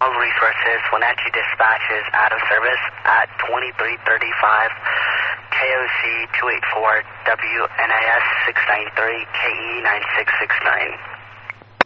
All resources, Wenatchee Dispatch is out of service at 2335 KOC 284 WNIS 693 KE 9669.